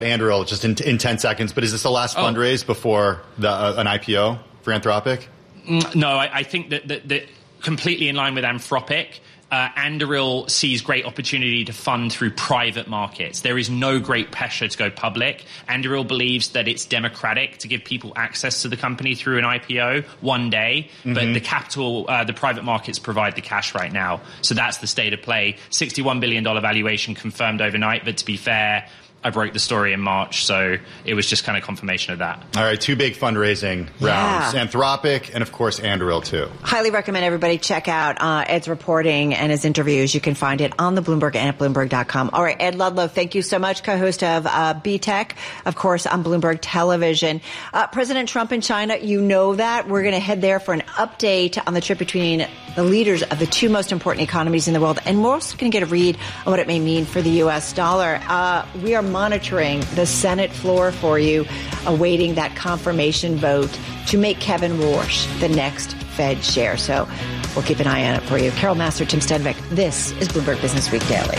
Anduril, just in 10 seconds, but is this the last fundraise before an IPO for Anthropic? No, I think that completely in line with Anthropic, Anduril sees great opportunity to fund through private markets. There is no great pressure to go public. Anduril believes that it's democratic to give people access to the company through an IPO one day, but the capital, the private markets provide the cash right now. So that's the state of play. $61 billion valuation confirmed overnight, but to be fair, I broke the story in March, so it was just kind of confirmation of that. All right, 2 big fundraising rounds. Anthropic and, of course, Anduril, too. Highly recommend everybody check out Ed's reporting and his interviews. You can find it on the Bloomberg and at Bloomberg.com. All right, Ed Ludlow, thank you so much, co-host of BTech, of course, on Bloomberg Television. President Trump in China, you know that. We're going to head there for an update on the trip between the leaders of the 2 most important economies in the world, and we're also going to get a read on what it may mean for the U.S. dollar. We are monitoring the Senate floor for you, awaiting that confirmation vote to make Kevin Warsh the next Fed chair. So we'll keep an eye on it for you. Carol Massar, Tim Stenbeck. This is Bloomberg Business Week Daily.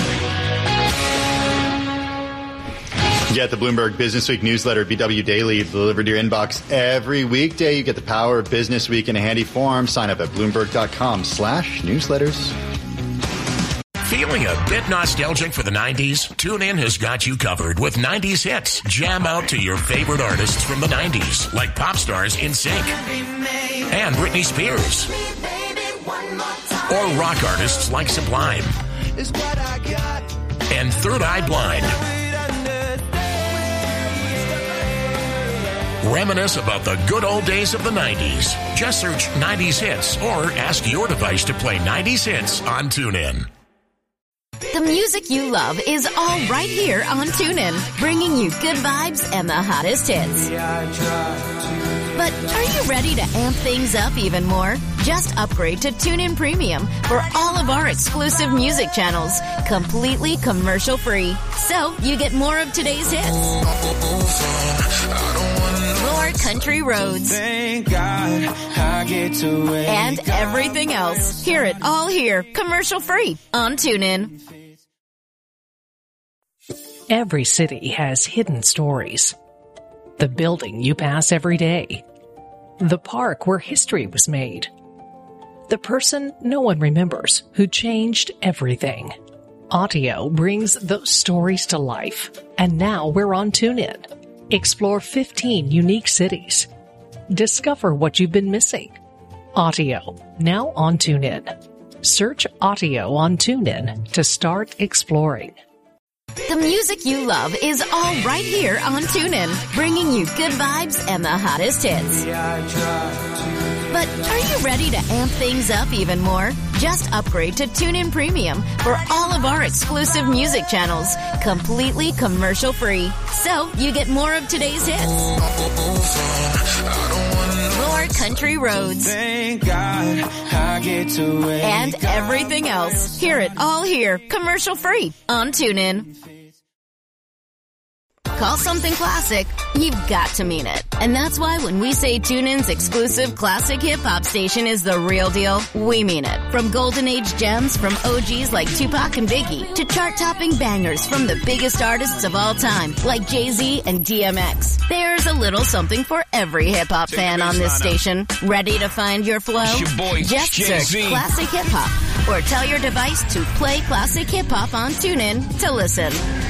Get the Bloomberg Business Week newsletter, BW Daily, delivered to your inbox every weekday. You get the power of Business Week in a handy form. Sign up at Bloomberg.com/newsletters. Feeling a bit nostalgic for the 90s? TuneIn has got you covered with 90s hits. Jam out to your favorite artists from the 90s, like pop stars NSYNC and Britney Spears. Or rock artists like Sublime and Third Eye Blind. Reminisce about the good old days of the 90s. Just search 90s hits or ask your device to play 90s hits on TuneIn. The music you love is all right here on TuneIn, bringing you good vibes and the hottest hits. But are you ready to amp things up even more? Just upgrade to TuneIn Premium for all of our exclusive music channels, completely commercial-free. So you get more of today's hits. More country roads. Thank God I get to wake and everything else. Hear it all here, commercial-free on TuneIn. Every city has hidden stories. The building you pass every day. The park where history was made. The person no one remembers who changed everything. Audio brings those stories to life. And now we're on TuneIn. Explore 15 unique cities. Discover what you've been missing. Audio, now on TuneIn. Search Audio on TuneIn to start exploring. The music you love is all right here on TuneIn, bringing you good vibes and the hottest hits. But are you ready to amp things up even more? Just upgrade to TuneIn Premium for all of our exclusive music channels, completely commercial-free. So you get more of today's hits. More country roads. Thank God I get to wake and everything else. Hear it all here, commercial-free on TuneIn. Call something classic, you've got to mean it. And that's why when we say TuneIn's exclusive classic hip-hop station is the real deal, we mean it. From golden age gems from OGs like Tupac and Biggie to chart-topping bangers from the biggest artists of all time like Jay-Z and DMX. There's a little something for every hip-hop fan on this station. Ready to find your flow? Just search Classic Hip-Hop or tell your device to play Classic Hip-Hop on TuneIn to listen.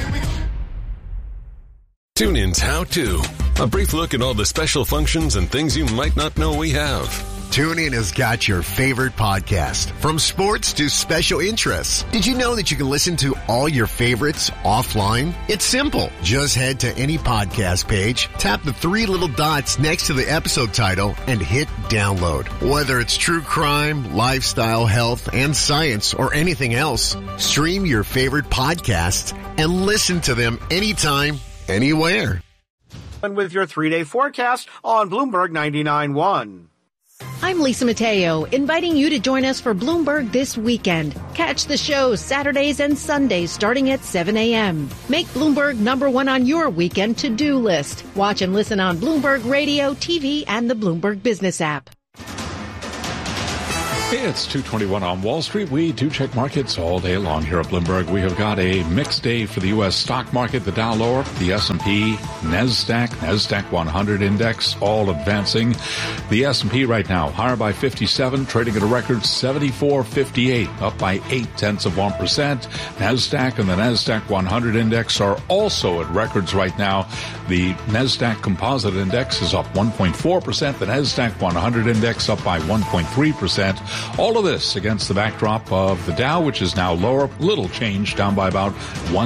TuneIn's How To. A brief look at all the special functions and things you might not know we have. TuneIn has got your favorite podcast, from sports to special interests. Did you know that you can listen to all your favorites offline? It's simple. Just head to any podcast page, tap the 3 little dots next to the episode title, and hit download. Whether it's true crime, lifestyle, health, and science, or anything else, stream your favorite podcasts and listen to them anytime, anywhere. And with your 3-day forecast on Bloomberg 99.1. I'm Lisa Mateo, inviting you to join us for Bloomberg This Weekend. Catch the show Saturdays and Sundays starting at 7 a.m. Make Bloomberg #1 on your weekend to-do list. Watch and listen on Bloomberg Radio, TV, and the Bloomberg Business app. It's 2:21 on Wall Street. We do check markets all day long here at Bloomberg. We have got a mixed day for the U.S. stock market. The Dow lower, the S&P, NASDAQ 100 index, all advancing. The S&P right now higher by 57, trading at a record 74.58, up by 0.8%. NASDAQ and the NASDAQ 100 index are also at records right now. The NASDAQ Composite Index is up 1.4%. The NASDAQ 100 index up by 1.3%. All of this against the backdrop of the Dow, which is now lower, little change, down by about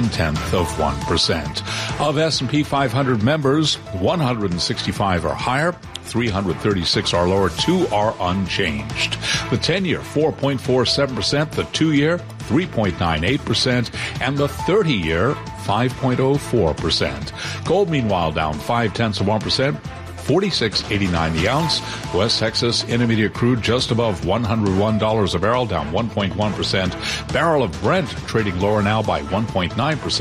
0.1%. Of S&P 500 members, 165 are higher, 336 are lower, 2 are unchanged. The 10-year, 4.47%, the 2-year, 3.98%, and the 30-year, 5.04%. Gold, meanwhile, down 0.5%. 46.89 the ounce. West Texas Intermediate crude just above $101 a barrel, down 1.1%. Barrel of Brent trading lower now by 1.9%,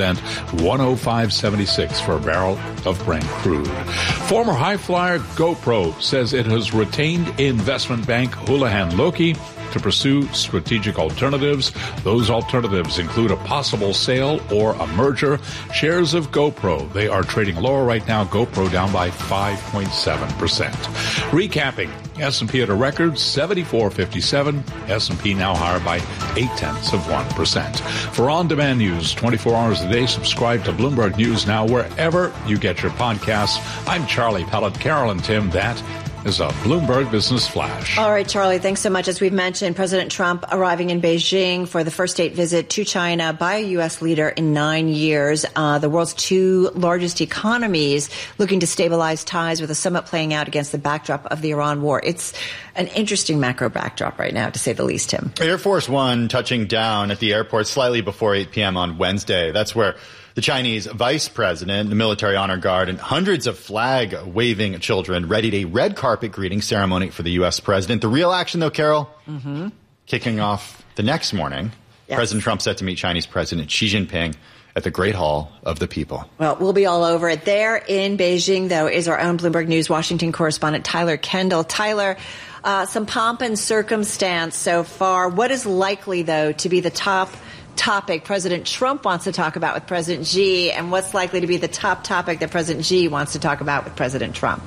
105.76 for a barrel of Brent crude. Former high flyer GoPro says it has retained investment bank Houlihan Lokey to pursue strategic alternatives. Those alternatives include a possible sale or a merger. Shares of GoPro, they are trading lower right now. GoPro down by 5.7%. Recapping, S&P at a record 74.57. S&P now higher by 0.8%. For on-demand news 24 hours a day, subscribe to Bloomberg News Now wherever you get your podcasts. I'm Charlie Pellet. Carol and Tim, that is a Bloomberg Business Flash. All right, Charlie, thanks so much. As we've mentioned, President Trump arriving in Beijing for the first state visit to China by a U.S. leader in 9 years. The world's two largest economies looking to stabilize ties, with a summit playing out against the backdrop of the Iran war. It's an interesting macro backdrop right now, to say the least, Tim. Air Force One touching down at the airport slightly before 8 p.m. on Wednesday. That's where the Chinese vice president, the military honor guard, and hundreds of flag-waving children readied a red carpet greeting ceremony for the U.S. president. The real action, though, Carol, kicking off the next morning. Yes. President Trump set to meet Chinese President Xi Jinping at the Great Hall of the People. Well, we'll be all over it. There in Beijing, though, is our own Bloomberg News Washington correspondent, Tyler Kendall. Tyler, some pomp and circumstance so far. What is likely, though, to be the top topic President Trump wants to talk about with President Xi, and what's likely to be the top topic that President Xi wants to talk about with President Trump?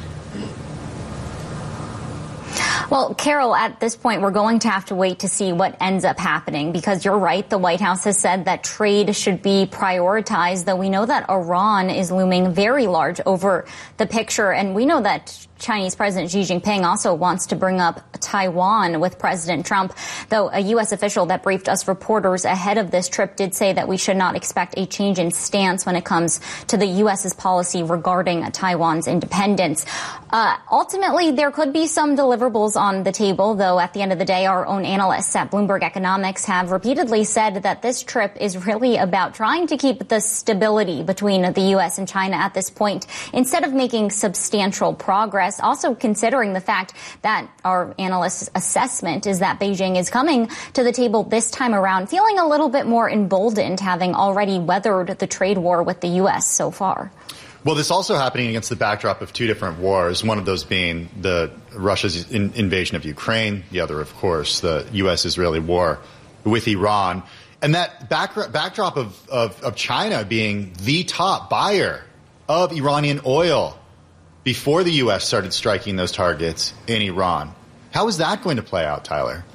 Well, Carol, at this point, we're going to have to wait to see what ends up happening, because you're right. The White House has said that trade should be prioritized, though we know that Iran is looming very large over the picture. And we know that Chinese President Xi Jinping also wants to bring up Taiwan with President Trump, though a U.S. official that briefed us reporters ahead of this trip did say that we should not expect a change in stance when it comes to the U.S.'s policy regarding Taiwan's independence. Ultimately, there could be some deliverables on the table, though at the end of the day, our own analysts at Bloomberg Economics have repeatedly said that this trip is really about trying to keep the stability between the U.S. and China at this point, instead of making substantial progress. Also considering the fact that our analysts' assessment is that Beijing is coming to the table this time around feeling a little bit more emboldened, having already weathered the trade war with the U.S. so far. Well, this also happening against the backdrop of two different wars, one of those being Russia's invasion of Ukraine, the other, of course, the U.S.-Israeli war with Iran. And that backdrop of China being the top buyer of Iranian oil before the U.S. started striking those targets in Iran. How is that going to play out, Tyler?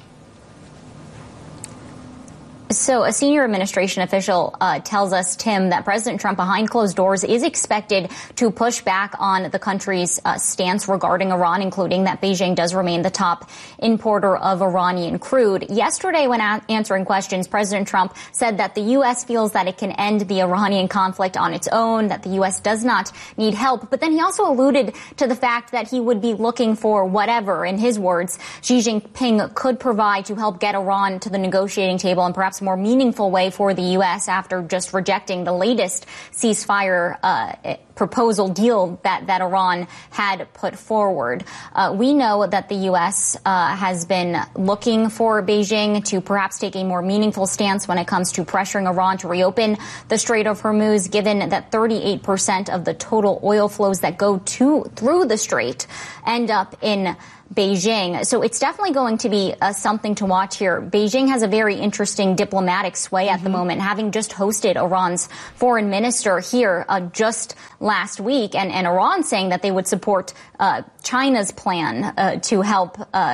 So a senior administration official tells us, Tim, that President Trump behind closed doors is expected to push back on the country's stance regarding Iran, including that Beijing does remain the top importer of Iranian crude. Yesterday, when answering questions, President Trump said that the U.S. feels that it can end the Iranian conflict on its own, that the U.S. does not need help. But then he also alluded to the fact that he would be looking for whatever, in his words, Xi Jinping could provide to help get Iran to the negotiating table, and perhaps more meaningful way for the U.S. after just rejecting the latest ceasefire proposal deal that Iran had put forward. We know that the U.S. Has been looking for Beijing to perhaps take a more meaningful stance when it comes to pressuring Iran to reopen the Strait of Hormuz, given that 38% of the total oil flows that go through the strait end up in Beijing. So it's definitely going to be something to watch here. Beijing has a very interesting diplomatic sway at the moment, having just hosted Iran's foreign minister here just last week, and Iran saying that they would support China's plan to help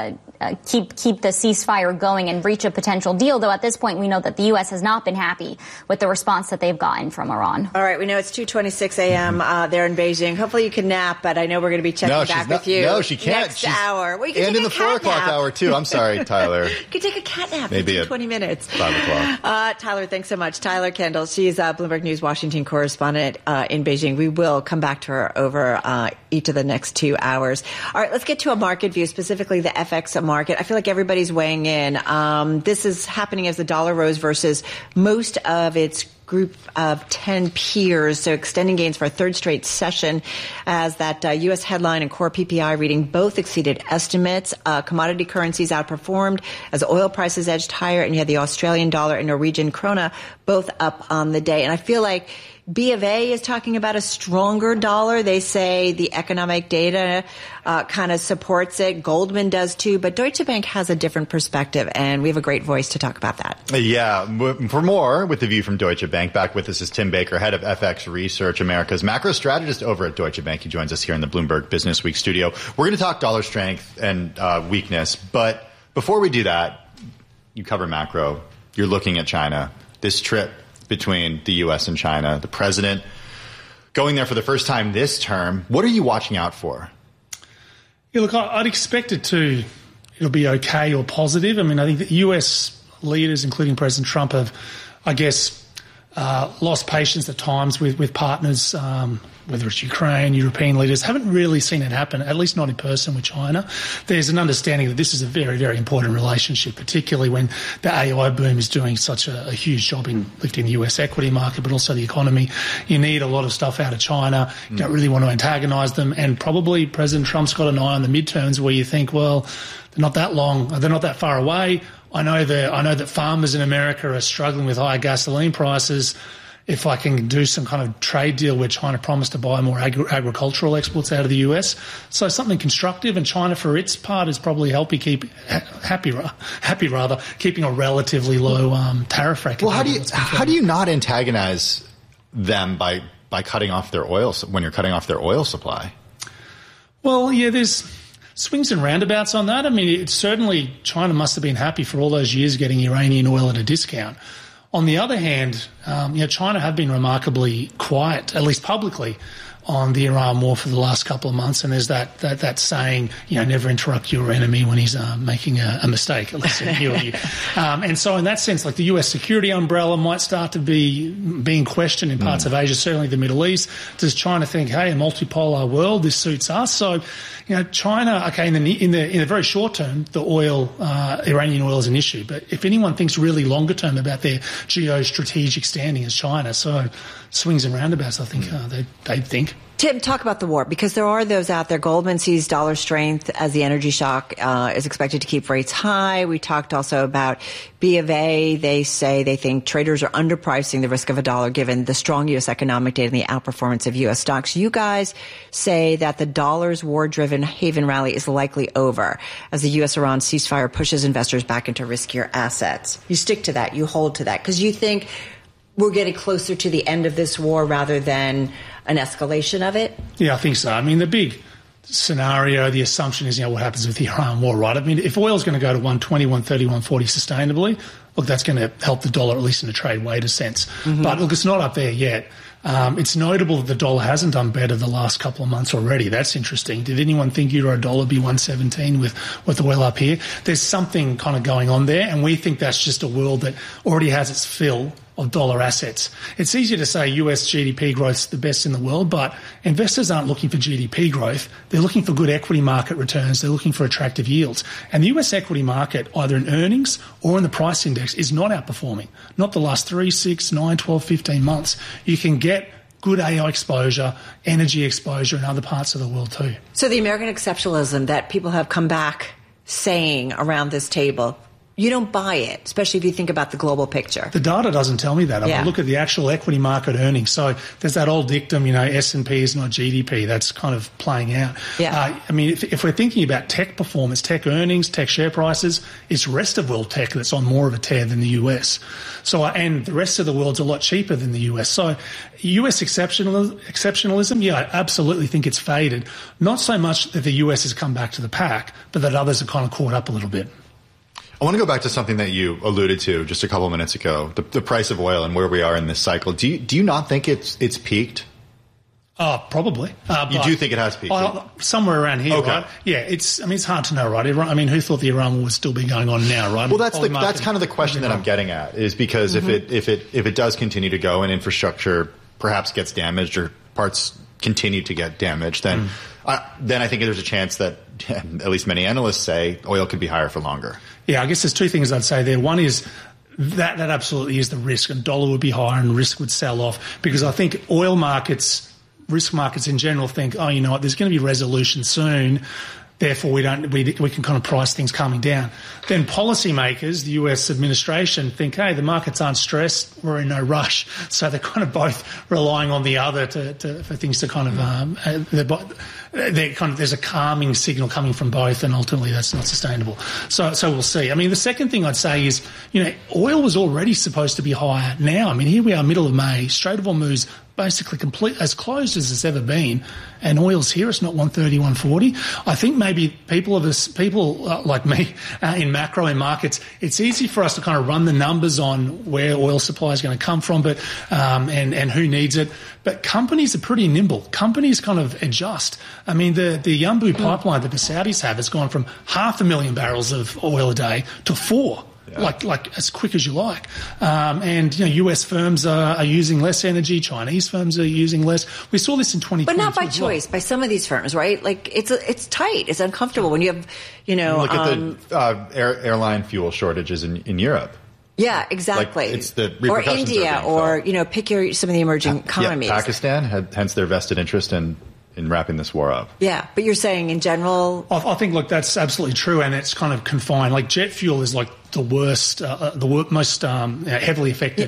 keep the ceasefire going and reach a potential deal, though at this point we know that the U.S. has not been happy with the response that they've gotten from Iran. All right, we know it's 2:26 a.m. There in Beijing. Hopefully you can nap, but I know we're going to be checking back with you. No, she can't. Next hour. Well, you can and take in the 4 o'clock hour, too. I'm sorry, Tyler. You can take a cat nap. Maybe 20 minutes. 5 o'clock. Tyler, thanks so much. Tyler Kendall, she's Bloomberg News Washington correspondent in Beijing. We will come back to her over each of the next 2 hours. All right, let's get to a market view, specifically the FX market. I feel like everybody's weighing in. This is happening as the dollar rose versus most of its group of 10 peers, so extending gains for a third straight session as that U.S. headline and core PPI reading both exceeded estimates. Commodity currencies outperformed as oil prices edged higher, and you had the Australian dollar and Norwegian krona both up on the day. And I feel like B of A is talking about a stronger dollar. They say the economic data kind of supports it. Goldman does too, but Deutsche Bank has a different perspective, and we have a great voice to talk about that. Yeah, for more with the view from Deutsche Bank, back with us is Tim Baker, head of FX Research, America's macro strategist over at Deutsche Bank. He joins us here in the Bloomberg Business Week studio. We're going to talk dollar strength and weakness, but before we do that, you cover macro. You're looking at China. This trip between the U.S. and China, the president going there for the first time this term. What are you watching out for? Yeah, look, I'd expect it'll be okay or positive. I mean, I think that U.S. leaders, including President Trump, have, I guess, lost patience at times with partners, whether it's Ukraine, European leaders, haven't really seen it happen, at least not in person with China. There's an understanding that this is a very, very important relationship, particularly when the AI boom is doing such a huge job in lifting the US equity market, but also the economy. You need a lot of stuff out of China. You don't really want to antagonise them. And probably President Trump's got an eye on the midterms where you think, well, they're not that long, they're not that far away. I know that farmers in America are struggling with higher gasoline prices. If I can do some kind of trade deal where China promised to buy more agricultural exports out of the US, so something constructive, and China for its part is probably keeping a relatively low tariff rate. Well, how do you not antagonize them by cutting off their oil when you're cutting off their oil supply? Well, yeah, there's swings and roundabouts on that. I mean, it's certainly China must have been happy for all those years getting Iranian oil at a discount. On the other hand, China have been remarkably quiet, at least publicly, on the Iran war for the last couple of months. And there's that saying, never interrupt your enemy when he's making a mistake, at least in you. And so in that sense, like the US security umbrella might start to be being questioned in parts of Asia, certainly the Middle East. Does China think, hey, a multipolar world, this suits us? So, China, okay, in the very short term, the Iranian oil is an issue. But if anyone thinks really longer term about their geostrategic standing as China, so swings and roundabouts, I think they think. Tim, talk about the war, because there are those out there. Goldman sees dollar strength as the energy shock is expected to keep rates high. We talked also about B of A. They say they think traders are underpricing the risk of a dollar given the strong U.S. economic data and the outperformance of U.S. stocks. You guys say that the dollar's war-driven haven rally is likely over as the U.S.-Iran ceasefire pushes investors back into riskier assets. You stick to that. You hold to that because you think we're getting closer to the end of this war rather than an escalation of it? Yeah, I think so. I mean, the big scenario, the assumption is, what happens with the Iran war, right? I mean, if oil is going to go to 120, 130, 140 sustainably, look, that's going to help the dollar, at least in a trade-weighted sense. Mm-hmm. But look, it's not up there yet. It's notable that the dollar hasn't done better the last couple of months already. That's interesting. Did anyone think euro dollar be 117 with oil up here? There's something kind of going on there, and we think that's just a world that already has its fill of dollar assets. It's easy to say US GDP growth's the best in the world, but investors aren't looking for GDP growth. They're looking for good equity market returns. They're looking for attractive yields. And the US equity market, either in earnings or in the price index, is not outperforming. Not the last 3, 6, 9, 12, 15 months. You can get good AI exposure, energy exposure in other parts of the world too. So the American exceptionalism that people have come back saying around this table, you don't buy it, especially if you think about the global picture. The data doesn't tell me that. I mean, look at the actual equity market earnings. So there's that old dictum, S&P is not GDP. That's kind of playing out. Yeah. I mean, if we're thinking about tech performance, tech earnings, tech share prices, it's rest of world tech that's on more of a tear than the US. So, and the rest of the world's a lot cheaper than the US. So US exceptionalism, I absolutely think it's faded. Not so much that the US has come back to the pack, but that others have kind of caught up a little bit. I want to go back to something that you alluded to just a couple of minutes ago, the price of oil and where we are in this cycle. Do you not think it's peaked? Probably. You do think it has peaked? Somewhere around here, okay. Right? Yeah, it's hard to know, right? I mean, who thought the Iran war would still be going on now, right? Well, that's kind of the question that I'm getting at, is because if it does continue to go and infrastructure perhaps gets damaged or parts continue to get damaged, then I think there's a chance that, at least many analysts say, oil could be higher for longer. Yeah, I guess there's two things I'd say there. One is that absolutely is the risk, and dollar would be higher and risk would sell off, because I think oil markets, risk markets in general, think, you know what, there's going to be resolution soon. Therefore, we can kind of price things coming down. Then policymakers, the US administration, think, hey, the markets aren't stressed, we're in no rush. So they're kind of both relying on the other for things to kind of there's a calming signal coming from both, and ultimately that's not sustainable. So we'll see. I mean, the second thing I'd say is, oil was already supposed to be higher. Now, I mean, here we are, middle of May, Strait of Hormuz basically complete, as closed as it's ever been, and oil's here. It's not 130, 140. I think maybe people like me in macro in markets, it's easy for us to kind of run the numbers on where oil supply is going to come from, but and who needs it. But companies are pretty nimble. Companies kind of adjust. I mean, the Yanbu pipeline that the Saudis have has gone from 500,000 barrels of oil a day to 4. Yeah. Like as quick as you like. And US firms are using less energy. Chinese firms are using less. We saw this in 2020. But not by choice, by some of these firms, right? Like it's tight. It's uncomfortable when you have, look at the airline fuel shortages in Europe. Yeah, exactly. It's the repercussions or India, or pick some of the emerging economies. Yeah, Pakistan, hence their vested interest in wrapping this war up. Yeah, but you're saying in general? I think, look, that's absolutely true, and it's kind of confined. Like jet fuel is like the worst, most heavily affected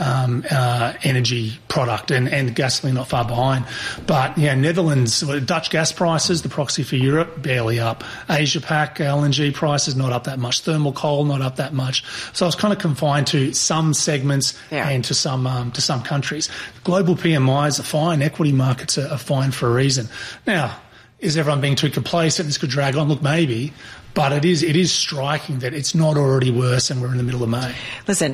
energy product, and gasoline not far behind. But Netherlands, Dutch gas prices, the proxy for Europe, barely up. Asia Pac LNG prices not up that much. Thermal coal not up that much. So it's kind of confined to some segments and to some countries. Global PMIs are fine. Equity markets are fine for a reason. Now, is everyone being too complacent? This could drag on. Look, maybe. But it is striking that it's not already worse, and we're in the middle of May. Listen,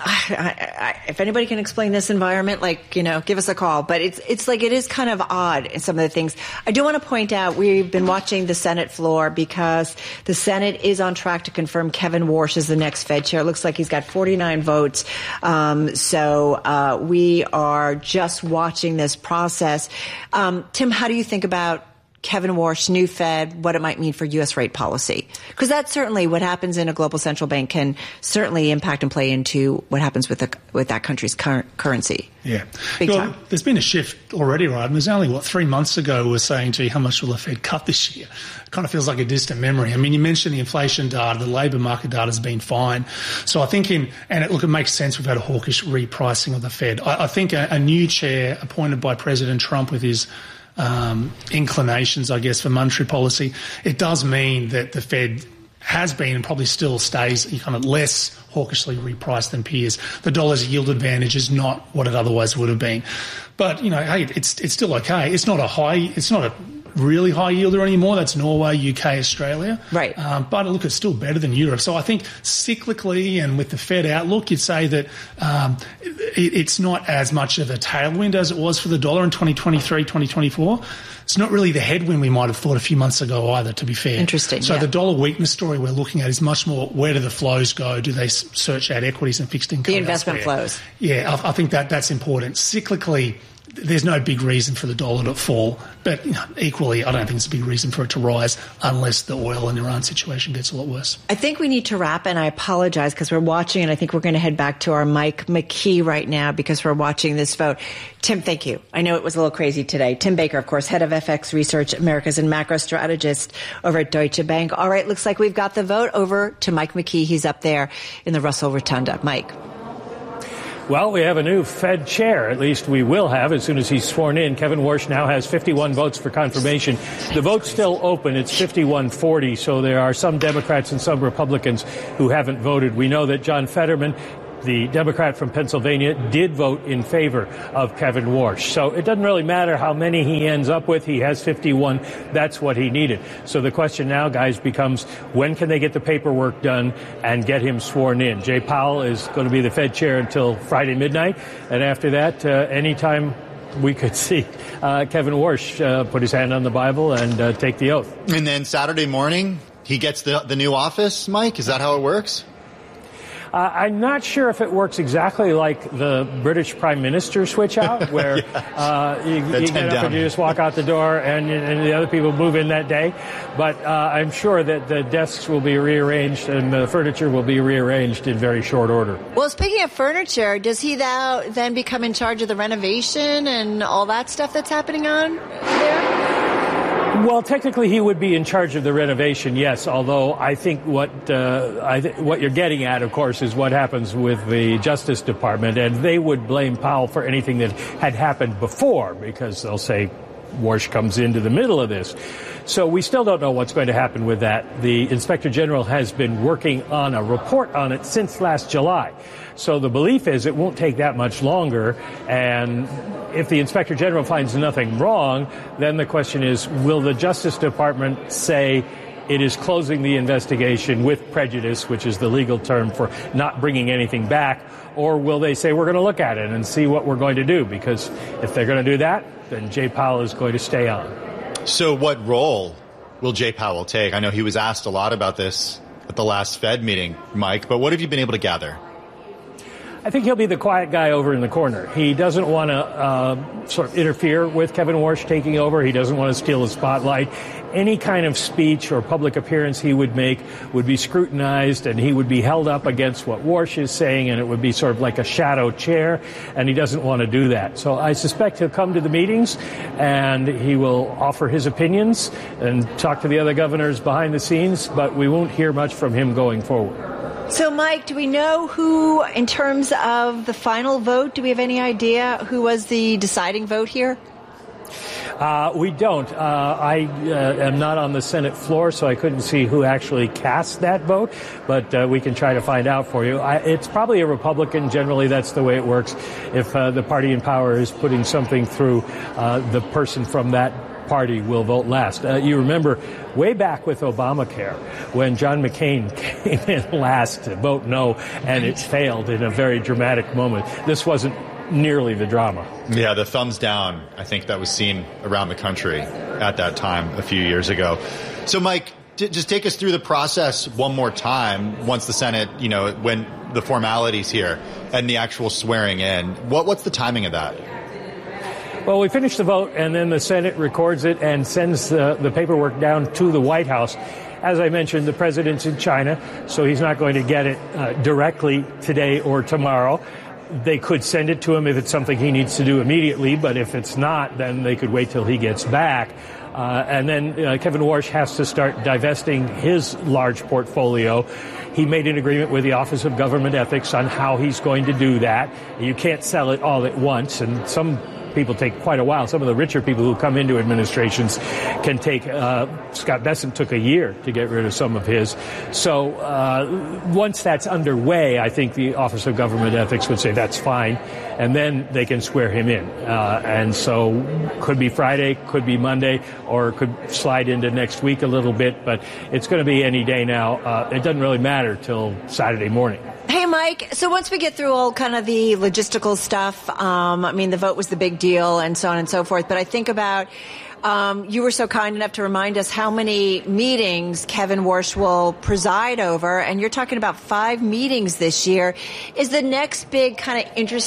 if anybody can explain this environment, give us a call. But it's like it is kind of odd in some of the things. I do want to point out we've been watching the Senate floor because the Senate is on track to confirm Kevin Warsh as the next Fed chair. It looks like he's got 49 votes. So we are just watching this process. Tim, how do you think about Kevin Warsh, new Fed, what it might mean for U.S. rate policy? Because that's certainly what happens in a global central bank can certainly impact and play into what happens with that country's currency. Yeah. Big time. There's been a shift already, right? And there's only, 3 months ago we were saying, how much will the Fed cut this year? It kind of feels like a distant memory. I mean, you mentioned the inflation data, the labour market data has been fine. So I think it makes sense we've had a hawkish repricing of the Fed. I think a new chair appointed by President Trump with his inclinations, I guess, for monetary policy, it does mean that the Fed has been and probably still stays kind of less hawkishly repriced than peers. The dollar's yield advantage is not what it otherwise would have been. But, hey, it's still okay. It's not a really high yielder anymore. That's Norway, UK, Australia. Right. But look, it's still better than Europe. So I think cyclically and with the Fed outlook, you'd say that it's not as much of a tailwind as it was for the dollar in 2023, 2024. It's not really the headwind we might have thought a few months ago either, to be fair. Interesting. So the dollar weakness story we're looking at is much more, where do the flows go? Do they search out equities and fixed income? The investment flows. Yeah, I think that's important. Cyclically, there's no big reason for the dollar to fall. But equally, I don't think it's a big reason for it to rise unless the oil and Iran situation gets a lot worse. I think we need to wrap, and I apologize because we're watching, and I think we're going to head back to our Mike McKee right now because we're watching this vote. Tim, thank you. I know it was a little crazy today. Tim Baker, of course, head of FX Research Americas and macro strategist over at Deutsche Bank. All right, looks like we've got the vote over to Mike McKee. He's up there in the Russell Rotunda. Mike. Well, we have a new Fed chair. At least we will have as soon as he's sworn in. Kevin Warsh now has 51 votes for confirmation. The vote's still open. It's 51-40, so there are some Democrats and some Republicans who haven't voted. We know that John Fetterman, the Democrat from Pennsylvania, did vote in favor of Kevin Warsh. So it doesn't really matter how many he ends up with. He has 51. That's what he needed. So the question now, guys, becomes when can they get the paperwork done and get him sworn in? Jay Powell is going to be the Fed chair until Friday midnight. And after that, anytime we could see Kevin Warsh put his hand on the Bible and take the oath. And then Saturday morning, he gets the new office, Mike? Is that how it works? I'm not sure if it works exactly like the British Prime Minister switch out, where you get up and you just walk out the door and the other people move in that day. But I'm sure that the desks will be rearranged and the furniture will be rearranged in very short order. Well, speaking of furniture, does he now then become in charge of the renovation and all that stuff that's happening on there? Well, technically, he would be in charge of the renovation, yes. Although I think what you're getting at, of course, is what happens with the Justice Department, and they would blame Powell for anything that had happened before, because they'll say Warsh comes into the middle of this. So we still don't know what's going to happen with that. The Inspector General has been working on a report on it since last July. So the belief is it won't take that much longer, and if the Inspector General finds nothing wrong, then the question is, will the Justice Department say it is closing the investigation with prejudice, which is the legal term for not bringing anything back, or will they say we're going to look at it and see what we're going to do? Because if they're going to do that, then Jay Powell is going to stay on. So what role will Jay Powell take? I know he was asked a lot about this at the last Fed meeting, Mike, but what have you been able to gather? I think he'll be the quiet guy over in the corner. He doesn't want to sort of interfere with Kevin Warsh taking over. He doesn't want to steal the spotlight. Any kind of speech or public appearance he would make would be scrutinized, and he would be held up against what Warsh is saying, and it would be sort of like a shadow chair, and he doesn't want to do that. So I suspect he'll come to the meetings, and he will offer his opinions and talk to the other governors behind the scenes, but we won't hear much from him going forward. So, Mike, do we know who, in terms of the final vote, do we have any idea who was the deciding vote here? We don't. I am not on the Senate floor, so I couldn't see who actually cast that vote, but we can try to find out for you. It's probably a Republican. Generally, that's the way it works. If the party in power is putting something through, the person from that party will vote last. You remember way back with Obamacare when John McCain came in last to vote no, and it failed in a very dramatic moment. This wasn't nearly the drama. Yeah, the thumbs down, I think that was seen around the country at that time a few years ago. So, Mike, just take us through the process one more time once the Senate, when the formalities here and the actual swearing in. What's the timing of that? Well, we finish the vote, and then the Senate records it and sends the paperwork down to the White House. As I mentioned, the president's in China, so he's not going to get it directly today or tomorrow. They could send it to him if it's something he needs to do immediately, but if it's not, then they could wait till he gets back. And then Kevin Warsh has to start divesting his large portfolio. He made an agreement with the Office of Government Ethics on how he's going to do that. You can't sell it all at once, and some people take quite a while. Some of the richer people who come into administrations can take, Scott Bessent took a year to get rid of some of his. So once that's underway, I think the Office of Government Ethics would say that's fine, and then they can swear him in. And so could be Friday, could be Monday, or could slide into next week a little bit, but it's going to be any day now. It doesn't really matter till Saturday morning. Hey, Mike, so once we get through all kind of the logistical stuff, the vote was the big deal and so on and so forth, but I think about you were so kind enough to remind us how many meetings Kevin Warsh will preside over, and you're talking about 5 meetings this year. Is the next big kind of interesting moment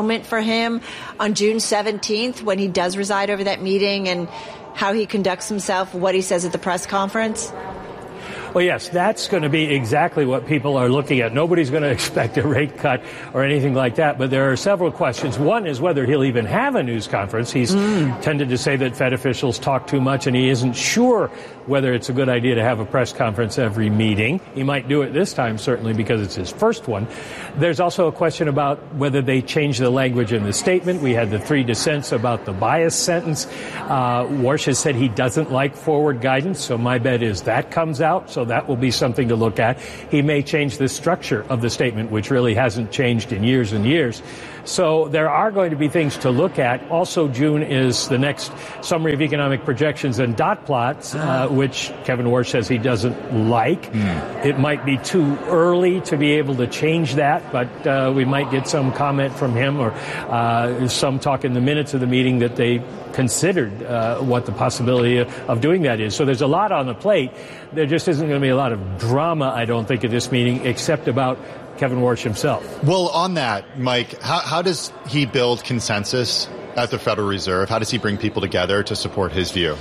moment for him on June 17th when he does preside over that meeting, and how he conducts himself, what he says at the press conference? Well, yes, that's going to be exactly what people are looking at. Nobody's going to expect a rate cut or anything like that. But there are several questions. One is whether he'll even have a news conference. He's tended to say that Fed officials talk too much, and he isn't sure whether it's a good idea to have a press conference every meeting. He might do it this time, certainly, because it's his first one. There's also a question about whether they change the language in the statement. We had the 3 dissents about the bias sentence. Warsh has said he doesn't like forward guidance, so my bet is that comes out. So that will be something to look at. He may change the structure of the statement, which really hasn't changed in years and years. So there are going to be things to look at. Also, June is the next summary of economic projections and dot plots, which Kevin Warsh says he doesn't like. It might be too early to be able to change that, but we might get some comment from him or some talk in the minutes of the meeting that they considered what the possibility of doing that is. So there's a lot on the plate. There just isn't going to be a lot of drama, I don't think, at this meeting, except about Kevin Warsh himself. Well, on that, Mike, how does he build consensus at the Federal Reserve? How does he bring people together to support his view?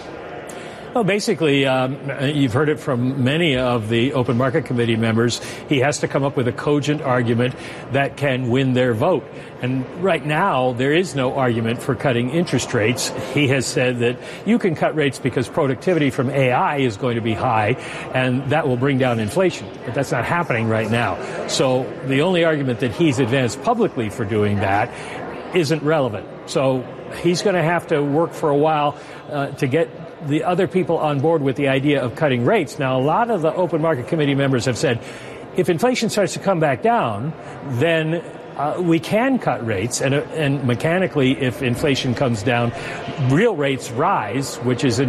Well, basically, you've heard it from many of the Open Market Committee members. He has to come up with a cogent argument that can win their vote. And right now, there is no argument for cutting interest rates. He has said that you can cut rates because productivity from AI is going to be high, and that will bring down inflation. But that's not happening right now. So the only argument that he's advanced publicly for doing that isn't relevant. So he's going to have to work for a while to get the other people on board with the idea of cutting rates. Now, a lot of the Open Market Committee members have said, if inflation starts to come back down, then we can cut rates, and mechanically, if inflation comes down, real rates rise, which is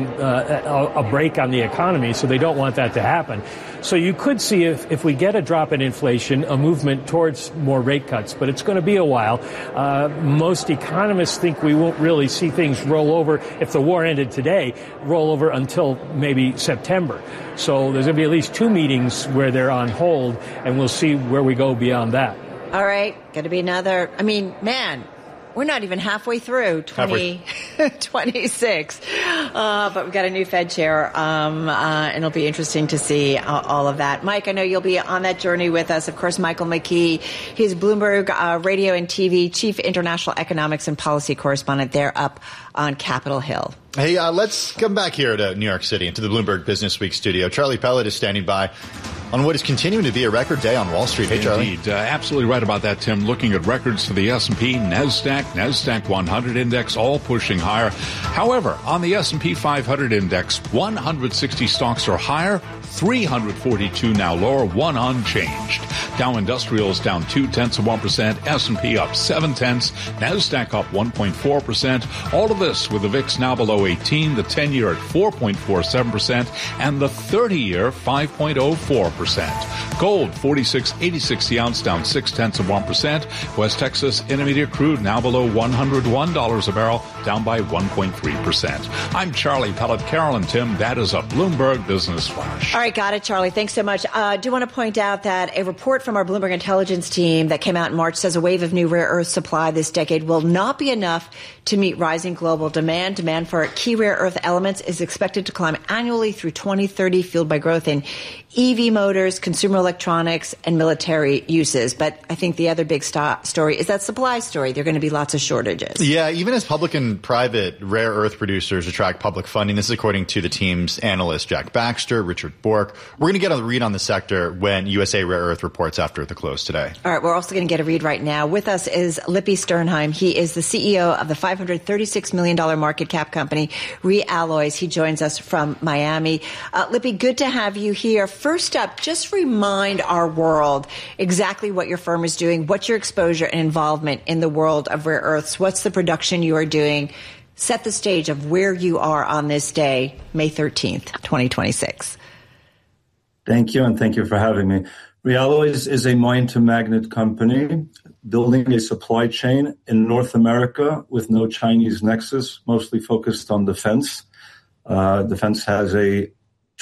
a break on the economy, so they don't want that to happen. So you could see, if we get a drop in inflation, a movement towards more rate cuts, but it's going to be a while. Most economists think we won't really see things roll over, if the war ended today, roll over until maybe September. So there's going to be at least 2 meetings where they're on hold, and we'll see where we go beyond that. All right, going to be another. I mean, man, we're not even halfway through 2026. But we've got a new Fed chair, and it'll be interesting to see all of that. Mike, I know you'll be on that journey with us. Of course, Michael McKee, he's Bloomberg Radio and TV Chief International Economics and Policy Correspondent there up on Capitol Hill. Hey, let's come back here to New York City, into the Bloomberg Business Week studio. Charlie Pellet is standing by on what is continuing to be a record day on Wall Street. Hey, Charlie. Indeed. Absolutely right about that, Tim. Looking at records for the S&P, NASDAQ 100 index, all pushing higher. However, on the S&P 500 index, 160 stocks are higher, 342 now lower, 1 unchanged. Dow Industrials down 0.2%, S&P up 0.7, NASDAQ up 1.4%. All of this with the VIX now below 18, the 10-year at 4.47%, and the 30-year 5.04%. Gold, 46.86 the ounce, down 0.6%. West Texas Intermediate crude now below $101 a barrel, down by 1.3%. I'm Charlie Pellet. Carol and Tim, that is a Bloomberg Business Flash. All right, got it, Charlie. Thanks so much. I do want to point out that a report from our Bloomberg intelligence team that came out in March says a wave of new rare earth supply this decade will not be enough to meet rising global demand. Demand for key rare earth elements is expected to climb annually through 2030, fueled by growth in EV motors, consumer electronics, and military uses. But I think the other big story is that supply story. There are going to be lots of shortages. Yeah, even as public and private rare earth producers attract public funding, this is according to the team's analyst Jack Baxter, Richard Bork. We're going to get a read on the sector when USA Rare Earth reports after the close today. All right, we're also going to get a read right now. With us is Lippy Sternheim. He is the CEO of the $536 million market cap company, Realloys. He joins us from Miami. Lippy, good to have you here. First up, just remind our world exactly what your firm is doing. What's your exposure and involvement in the world of rare earths? What's the production you are doing? Set the stage of where you are on this day, May 13th, 2026. Thank you, and thank you for having me. Realloys is a mine-to-magnet company building a supply chain in North America with no Chinese nexus, mostly focused on defense. Defense has a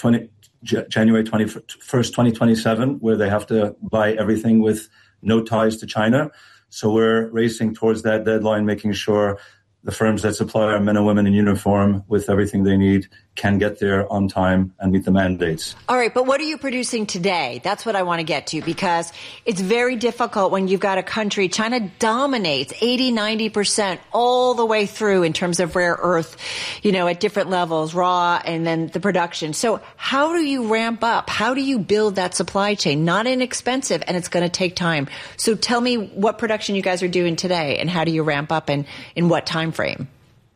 January 21st, 2027, where they have to buy everything with no ties to China. So we're racing towards that deadline, making sure the firms that supply our men and women in uniform with everything they need can get there on time and meet the mandates. All right, but what are you producing today? That's what I want to get to, because it's very difficult when you've got a country, China dominates 80-90% all the way through in terms of rare earth, at different levels, raw, and then the production. So how do you ramp up? How do you build that supply chain? Not inexpensive, and it's going to take time. So tell me what production you guys are doing today, and how do you ramp up, and in what time frame?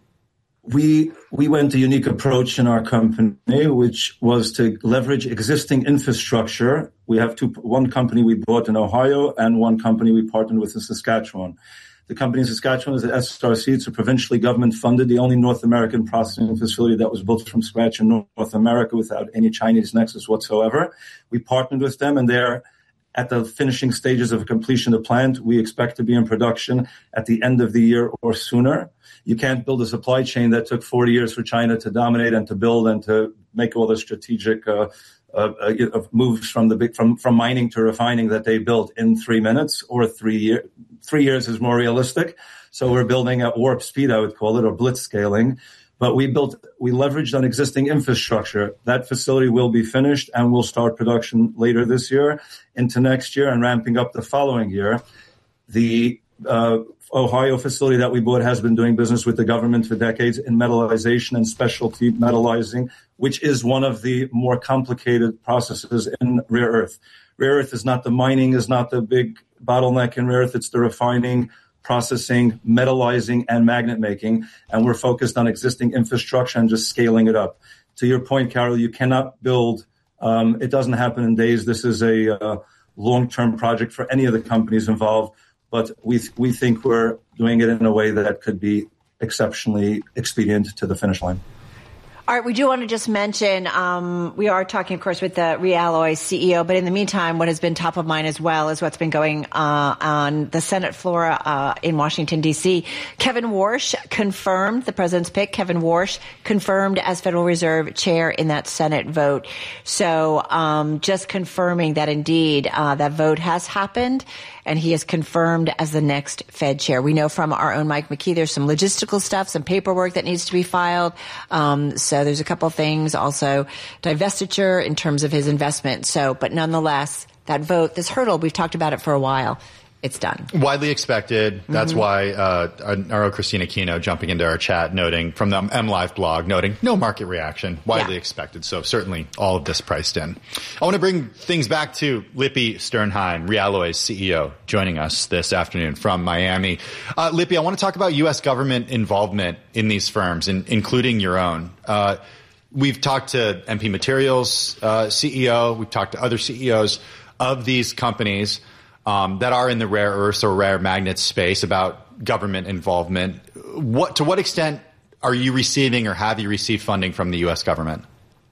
We went a unique approach in our company, which was to leverage existing infrastructure. We have one company we bought in Ohio and one company we partnered with in Saskatchewan. The company in Saskatchewan is the SRC. It's a provincially government funded, the only North American processing facility that was built from scratch in North America without any Chinese nexus whatsoever. We partnered with them, and they're at the finishing stages of completion of the plant. We expect to be in production at the end of the year or sooner. You can't build a supply chain that took 40 years for China to dominate and to build and to make all the strategic moves from mining to refining that they built in 3 minutes or 3 years. 3 years is more realistic. So we're building at warp speed, I would call it, or blitz scaling. But we leveraged on existing infrastructure. That facility will be finished and we'll start production later this year into next year and ramping up the following year. The Ohio facility that we bought has been doing business with the government for decades in metallization and specialty metallizing, which is one of the more complicated processes in rare earth. Rare earth is not the mining, is not the big bottleneck in rare earth. It's the refining, processing, metallizing, and magnet making. And we're focused on existing infrastructure and just scaling it up. To your point, Carol, you cannot build, it doesn't happen in days. This is a long-term project for any of the companies involved. But we think we're doing it in a way that could be exceptionally expedient to the finish line. All right, we do want to just mention, we are talking, of course, with the Realloy CEO, but in the meantime, what has been top of mind as well is what's been going on the Senate floor in Washington, D.C. Kevin Warsh confirmed, the president's pick, Kevin Warsh confirmed as Federal Reserve Chair in that Senate vote. So just confirming that indeed that vote has happened, and he is confirmed as the next Fed chair. We know from our own Mike McKee there's some logistical stuff, some paperwork that needs to be filed. So there's a couple of things, also divestiture in terms of his investment. So, but nonetheless, that vote, this hurdle, we've talked about it for a while. It's done. Widely expected. That's why our Christina Kino jumping into our chat, noting from the MLive blog, noting no market reaction, widely expected. So certainly all of this priced in. I want to bring things back to Lippi Sternheim, Realloy's CEO, joining us this afternoon from Miami. Lippi, I want to talk about U.S. government involvement in these firms, including your own. We've talked to MP Materials CEO. We've talked to other CEOs of these companies that are in the rare earths or rare magnets space about government involvement. To what extent are you receiving or have you received funding from the U.S. government?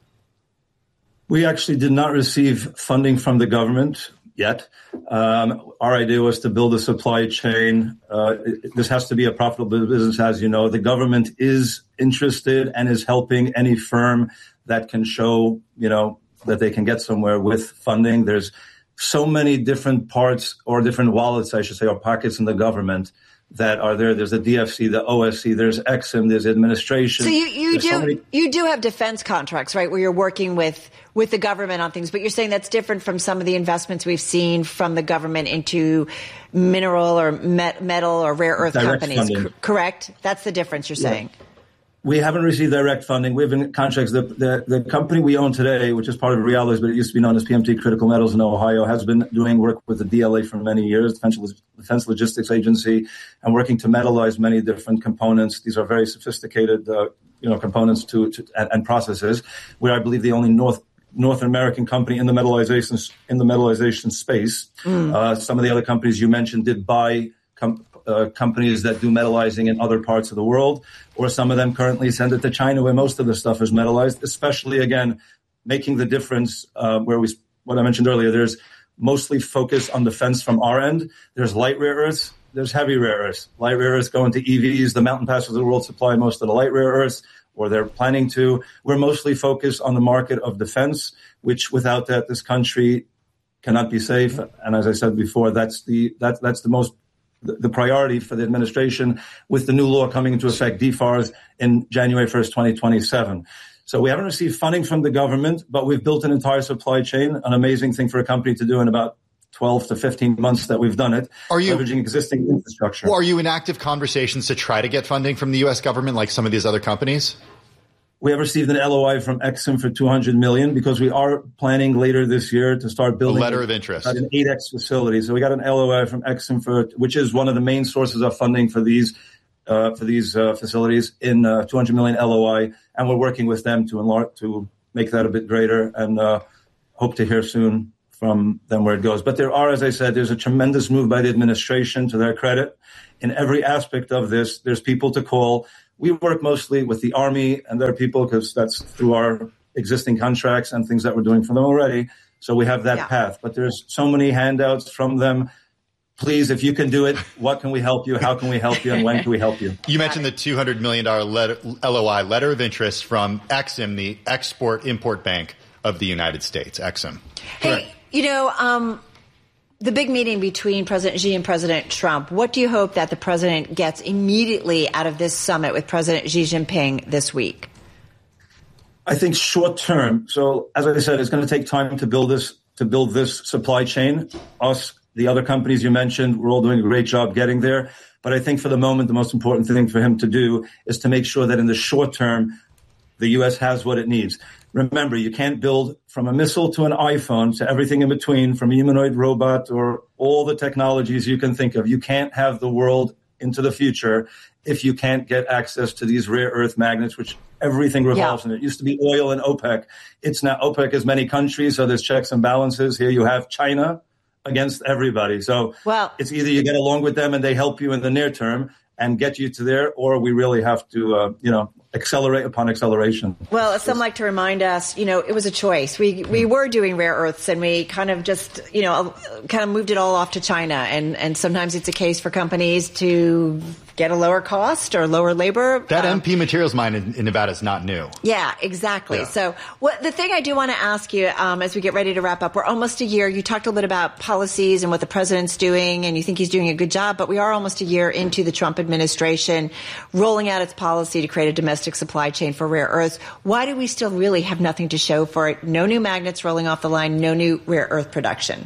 We actually did not receive funding from the government yet. Our idea was to build a supply chain. This has to be a profitable business, as you know. The government is interested and is helping any firm that can show, that they can get somewhere with funding. There's so many different parts or different wallets, I should say, or pockets in the government that are there. There's the DFC, the OSC, there's EXIM, there's administration. So you do have defense contracts, right, where you're working with the government on things, but you're saying that's different from some of the investments we've seen from the government into mineral or metal or rare earth direct companies, correct? That's the difference you're saying. We haven't received direct funding. We have in contracts. The company we own today, which is part of Realloy's, but it used to be known as PMT Critical Metals in Ohio, has been doing work with the DLA for many years, Defense Logistics Agency, and working to metallize many different components. These are very sophisticated, components and processes. We're, I believe, the only North American company in the metallization space. Some of the other companies you mentioned did buy companies that do metallizing in other parts of the world, or some of them currently send it to China where most of the stuff is metallized, especially, again, making the difference what I mentioned earlier, there's mostly focus on defense from our end. There's light rare earths, there's heavy rare earths. Light rare earths go into EVs. The Mountain Passes of the world supply most of the light rare earths, or they're planning to. We're mostly focused on the market of defense, which without that, this country cannot be safe. And as I said before, that's the most the priority for the administration with the new law coming into effect, DFARS, in January 1st, 2027. So we haven't received funding from the government, but we've built an entire supply chain, an amazing thing for a company to do in about 12 to 15 months that we've done it, leveraging existing infrastructure. Well, are you in active conversations to try to get funding from the U.S. government like some of these other companies? We have received an LOI from Exim for $200 million because we are planning later this year to start building a letter of interest at an 8X facility. So we got an LOI from Exim which is one of the main sources of funding for these facilities in $200 million LOI, and we're working with them to make that a bit greater, and hope to hear soon from them where it goes. But there are, as I said, there's a tremendous move by the administration, to their credit. In every aspect of this, there's people to call. We work mostly with the Army and their people because that's through our existing contracts and things that we're doing for them already. So we have that path. But there's so many handouts from them. Please, if you can do it, what can we help you? How can we help you? And when can we help you? You mentioned the $200 million LOI, letter of interest from Exim, the Export-Import Bank of the United States, Exim. Hey, the big meeting between President Xi and President Trump, what do you hope that the president gets immediately out of this summit with President Xi Jinping this week? I think short term. So as I said, it's going to take time to build this supply chain. Us, the other companies you mentioned, we're all doing a great job getting there. But I think for the moment, the most important thing for him to do is to make sure that in the short term, the U.S. has what it needs. Remember, you can't build from a missile to an iPhone to everything in between, from a humanoid robot or all the technologies you can think of. You can't have the world into the future if you can't get access to these rare earth magnets, which everything revolves in. It used to be oil and OPEC. It's now OPEC is many countries, so there's checks and balances. Here you have China against everybody. So it's either you get along with them and they help you in the near term and get you to there, or we really have to, accelerate upon acceleration. Well, as some like to remind us, it was a choice. We were doing rare earths, and we kind of just, kind of moved it all off to China. And sometimes it's a case for companies to get a lower cost or lower labor. That MP Materials mine in Nevada is not new. Yeah, exactly. Yeah. So the thing I do want to ask you as we get ready to wrap up, we're almost a year. You talked a little bit about policies and what the president's doing, and you think he's doing a good job, but we are almost a year into the Trump administration rolling out its policy to create a domestic supply chain for rare earths. Why do we still really have nothing to show for it? No new magnets rolling off the line, no new rare earth production.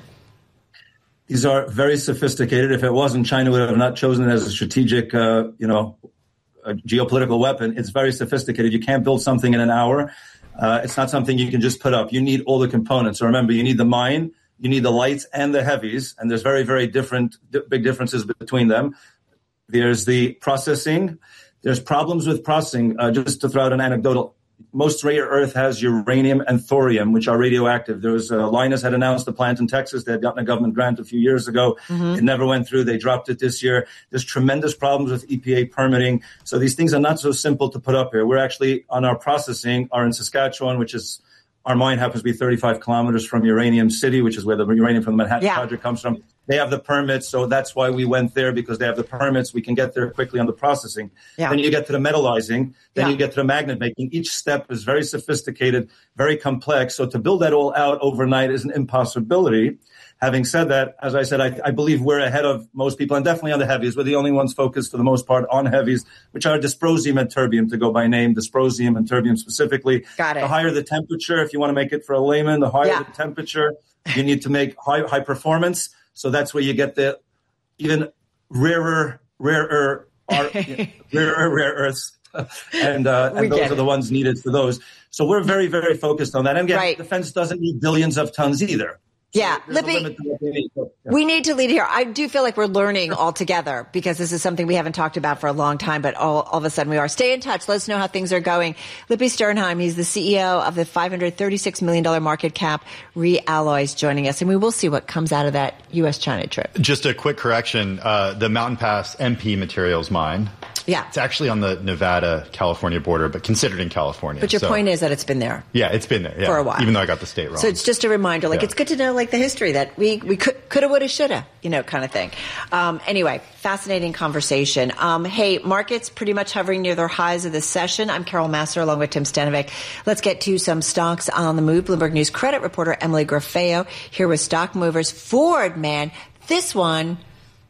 These are very sophisticated. If it wasn't, China would have not chosen it as a strategic, a geopolitical weapon. It's very sophisticated. You can't build something in an hour. It's not something you can just put up. You need all the components. So remember, you need the mine, you need the lights and the heavies, and there's very, very big differences between them. There's the processing. There's problems with processing. Just to throw out an anecdotal, most rare earth has uranium and thorium, which are radioactive. Lynas had announced a plant in Texas. They had gotten a government grant a few years ago. Mm-hmm. It never went through. They dropped it this year. There's tremendous problems with EPA permitting. So these things are not so simple to put up here. We're actually, on our processing, are in Saskatchewan, which is, our mine happens to be 35 kilometers from Uranium City, which is where the uranium from the Manhattan Project comes from. They have the permits, so that's why we went there, because they have the permits. We can get there quickly on the processing. Yeah. Then you get to the metallizing. Then you get to the magnet making. Each step is very sophisticated, very complex. So to build that all out overnight is an impossibility. Having said that, as I said, I believe we're ahead of most people, and definitely on the heavies. We're the only ones focused for the most part on heavies, which are dysprosium and terbium, to go by name, dysprosium and terbium specifically. Got it. The higher the temperature, if you want to make it for a layman, the higher the temperature, you need to make high performance. So that's where you get the even rarer earths. And those are the ones needed for those. So we're very, very focused on that. And again, defense doesn't need billions of tons either. Yeah, Libby, we need to lead here. I do feel like we're learning all together, because this is something we haven't talked about for a long time, but all of a sudden we are. Stay in touch. Let us know how things are going. Libby Sternheim, he's the CEO of the $536 million market cap Realloys, joining us, and we will see what comes out of that U.S.-China trip. Just a quick correction. The Mountain Pass MP Materials mine. Yeah. It's actually on the Nevada-California border, but considered in California. But your point is that it's been there. Yeah, it's been there for a while. Even though I got the state wrong. So it's just a reminder. It's good to know, the history that we coulda, woulda, shoulda, kind of thing. Anyway, fascinating conversation. Hey, markets pretty much hovering near their highs of this session. I'm Carol Massar along with Tim Stanovic. Let's get to some stocks on the move. Bloomberg News credit reporter Emily Grafeo here with Stock Movers. Ford, man, this one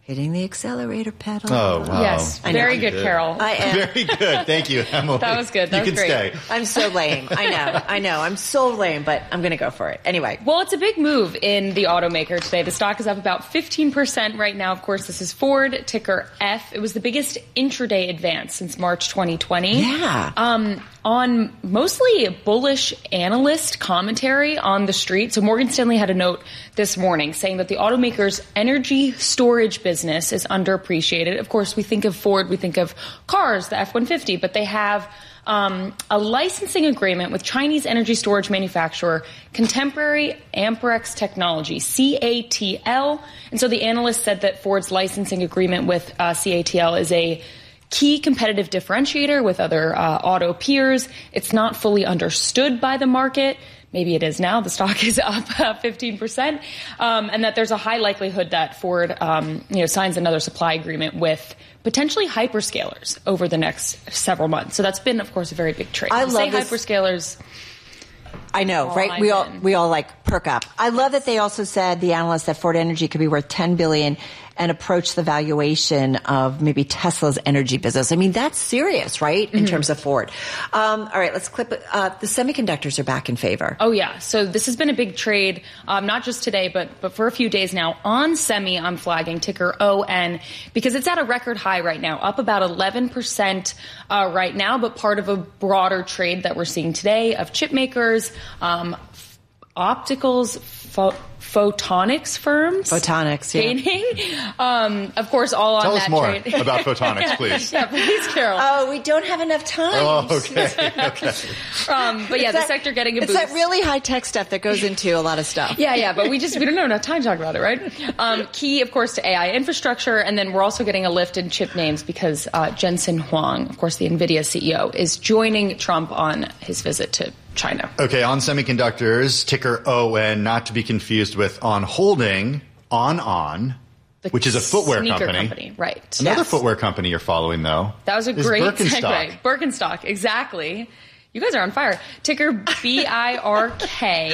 Hitting the accelerator pedal. Oh, wow. Yes. Very good, Carol. I am. Very good. Thank you, Emily. That was good. That you was can great. stay. I'm so lame. I know. I'm so lame, but I'm going to go for it. Anyway. Well, it's a big move in the automaker today. The stock is up about 15% right now. Of course, this is Ford, ticker F. It was the biggest intraday advance since March 2020. Yeah. On mostly bullish analyst commentary on the street. So Morgan Stanley had a note this morning saying that the automaker's energy storage business is underappreciated. Of course, we think of Ford, we think of cars, the F-150, but they have a licensing agreement with Chinese energy storage manufacturer Contemporary Amperex Technology, CATL. And so the analyst said that Ford's licensing agreement with CATL is a key competitive differentiator with other auto peers. It's not fully understood by the market. Maybe it is now. The stock is up 15%, and that there's a high likelihood that Ford, signs another supply agreement with potentially hyperscalers over the next several months. So that's been, of course, a very big trade. I love this. Hyperscalers. I know, right? We all like perk up. I love that they also said, the analysts, that Ford Energy could be worth $10 billion and approach the valuation of maybe Tesla's energy business. I mean, that's serious, right? In terms of Ford. All right, let's clip it. The semiconductors are back in favor. Oh, yeah. So this has been a big trade, not just today, but for a few days now. On Semi, I'm flagging ticker ON because it's at a record high right now, up about 11% right now, but part of a broader trade that we're seeing today of chip makers, opticals, photonics firms. Photonics, yeah. Gaining. Of course, all on Tell that us more trade. about photonics, please. Yeah, please, Carol. Oh, we don't have enough time. Oh, okay. But yeah, the sector getting a boost. It's that really high-tech stuff that goes into a lot of stuff. Yeah, but we don't have enough time to talk about it, right? Key, of course, to AI infrastructure, and then we're also getting a lift in chip names because Jensen Huang, of course, the NVIDIA CEO, is joining Trump on his visit to China. Okay, on semiconductors, ticker ON, not to be confused with On Holding, On, which is a footwear company. Right. Another footwear company you're following, though. That was a great Birkenstock. segue. Birkenstock, exactly. You guys are on fire. Ticker BIRK.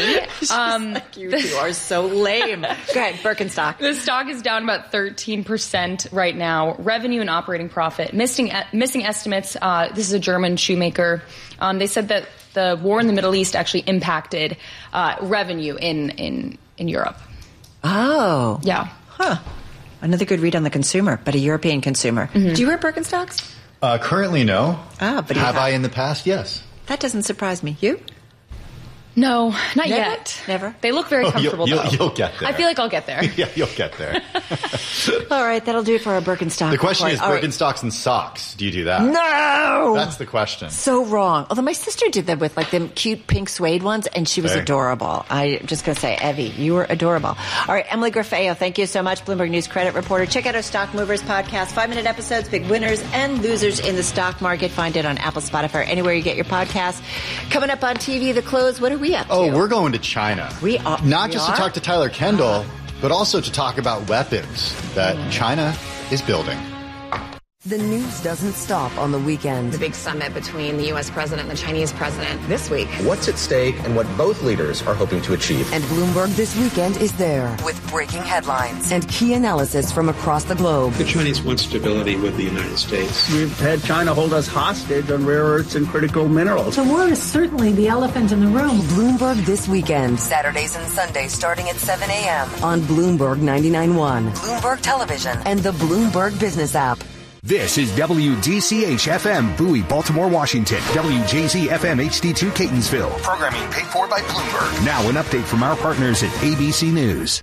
You are so lame. Go ahead, Birkenstock. The stock is down about 13% right now. Revenue and operating profit missing estimates. This is a German shoemaker. They said that the war in the Middle East actually impacted revenue in Europe. Oh. Yeah. Huh. Another good read on the consumer, but a European consumer. Mm-hmm. Do you wear Birkenstocks? Currently, no. But have I in the past? Yes. That doesn't surprise me. You? No, not yet. Never? They look very comfortable, though. You'll get there. I feel like I'll get there. Yeah, you'll get there. All right, that'll do it for our Birkenstock. The question report. is Birkenstocks and socks. Do you do that? No! That's the question. So wrong. Although my sister did that with like them cute pink suede ones, and she was adorable. I'm just going to say, Evie, you were adorable. All right, Emily Grafeo, thank you so much. Bloomberg News credit reporter. Check out our Stock Movers podcast. 5-minute episodes, big winners and losers in the stock market. Find it on Apple, Spotify, anywhere you get your podcasts. Coming up on TV, The Close. What are we up to? Oh, we're going to China. We are. Not just to talk to Tyler Kendall, but also to talk about weapons that China is building. The news doesn't stop on the weekend. The big summit between the U.S. president and the Chinese president this week. What's at stake and what both leaders are hoping to achieve. And Bloomberg This Weekend is there with breaking headlines and key analysis from across the globe. The Chinese want stability with the United States. We've had China hold us hostage on rare earths and critical minerals. The war is certainly the elephant in the room. Bloomberg This Weekend, Saturdays and Sundays starting at 7 a.m. on Bloomberg 99.1, Bloomberg Television, and the Bloomberg Business app. This is WDCH-FM, Bowie, Baltimore, Washington. WJZ-FM HD2, Catonsville. Programming paid for by Bloomberg. Now an update from our partners at ABC News.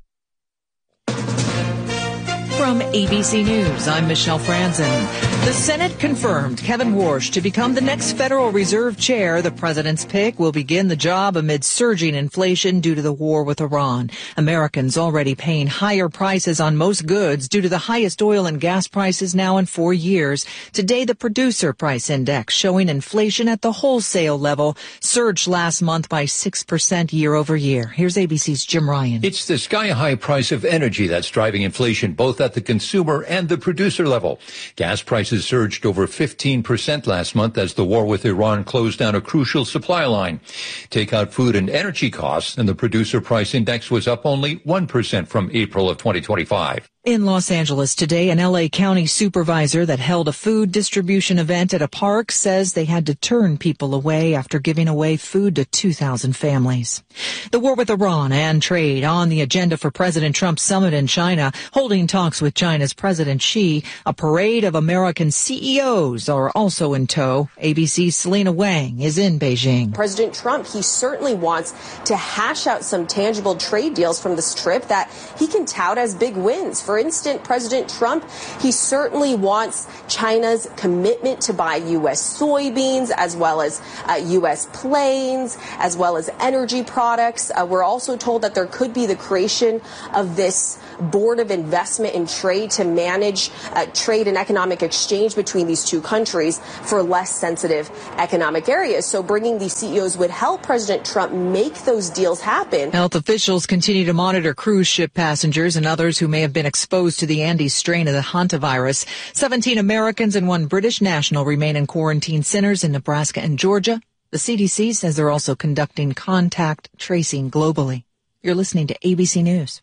From ABC News, I'm Michelle Franzen. The Senate confirmed Kevin Warsh to become the next Federal Reserve Chair. The president's pick will begin the job amid surging inflation due to the war with Iran. Americans already paying higher prices on most goods due to the highest oil and gas prices now in 4 years. Today, the Producer Price Index showing inflation at the wholesale level surged last month by 6% year over year. Here's ABC's Jim Ryan. It's the sky-high price of energy that's driving inflation both at the consumer and the producer level. Gas prices surged over 15% last month as the war with Iran closed down a crucial supply line. Take out food and energy costs, and the Producer Price Index was up only 1% from April of 2025. In Los Angeles today, an LA County supervisor that held a food distribution event at a park says they had to turn people away after giving away food to 2,000 families. The war with Iran and trade on the agenda for President Trump's summit in China, holding talks with China's President Xi. A parade of American CEOs are also in tow. ABC's Selena Wang is in Beijing. President Trump, he certainly wants to hash out some tangible trade deals from this trip that he can tout as big wins. For instance, President Trump, he certainly wants China's commitment to buy U.S. soybeans, as well as U.S. planes, as well as energy products. We're also told that there could be the creation of this Board of Investment and Trade to manage trade and economic exchange between these two countries for less sensitive economic areas. So bringing these CEOs would help President Trump make those deals happen. Health officials continue to monitor cruise ship passengers and others who may have been exposed to the Andes strain of the hantavirus. 17 Americans and 1 British national remain in quarantine centers in Nebraska and Georgia. The CDC says they're also conducting contact tracing globally. You're listening to ABC News.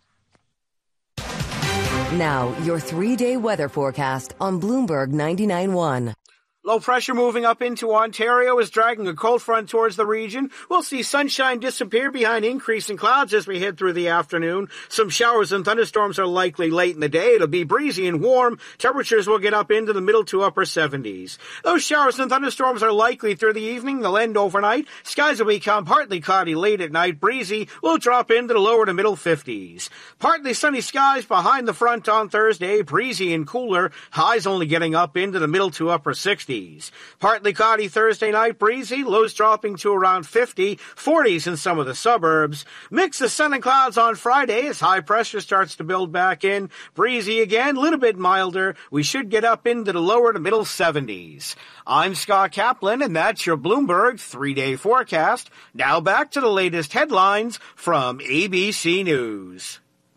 Now, your 3-day weather forecast on Bloomberg 99.1. Low pressure moving up into Ontario is dragging a cold front towards the region. We'll see sunshine disappear behind increasing clouds as we head through the afternoon. Some showers and thunderstorms are likely late in the day. It'll be breezy and warm. Temperatures will get up into the middle to upper 70s. Those showers and thunderstorms are likely through the evening. They'll end overnight. Skies will become partly cloudy late at night. Breezy will drop into the lower to middle 50s. Partly sunny skies behind the front on Thursday. Breezy and cooler. Highs only getting up into the middle to upper 60s. Partly cloudy Thursday night, breezy, lows dropping to around 50, 40s in some of the suburbs. Mix of sun and clouds on Friday as high pressure starts to build back in. Breezy again, a little bit milder. We should get up into the lower to middle 70s. I'm Scott Kaplan, and that's your Bloomberg 3-day forecast. Now back to the latest headlines from ABC News.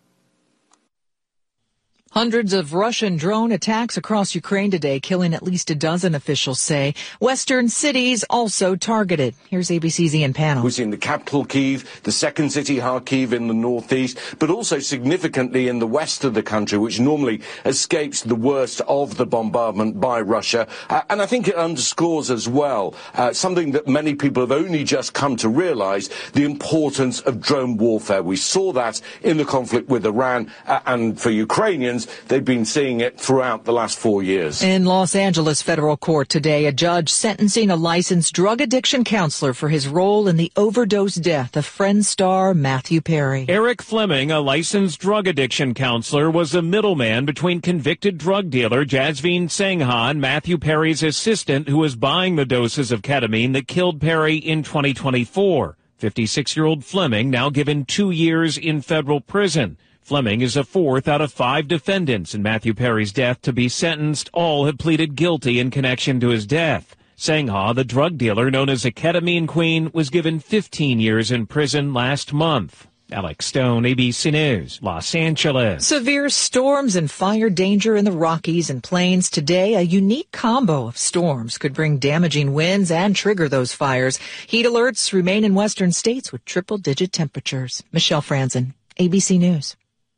Hundreds of Russian drone attacks across Ukraine today, killing at least a dozen, officials say. Western cities also targeted. Here's ABC's Ian Pannell. We've seen the capital, Kyiv, the second city, Kharkiv, in the northeast, but also significantly in the west of the country, which normally escapes the worst of the bombardment by Russia. And I think it underscores as well something that many people have only just come to realize, the importance of drone warfare. We saw that in the conflict with Iran, and for Ukrainians, they've been seeing it throughout the last 4 years. In Los Angeles federal court today, a judge sentencing a licensed drug addiction counselor for his role in the overdose death of Friends star Matthew Perry. Eric Fleming, a licensed drug addiction counselor, was a middleman between convicted drug dealer Jasveen Sangha and Matthew Perry's assistant, who was buying the doses of ketamine that killed Perry in 2024. 56-year-old Fleming now given 2 years in federal prison. Fleming is the 4th out of 5 defendants in Matthew Perry's death to be sentenced. All have pleaded guilty in connection to his death. Sangha, the drug dealer known as a ketamine queen, was given 15 years in prison last month. Alex Stone, ABC News, Los Angeles. Severe storms and fire danger in the Rockies and Plains today. A unique combo of storms could bring damaging winds and trigger those fires. Heat alerts remain in western states with triple-digit temperatures. Michelle Franzen, ABC News.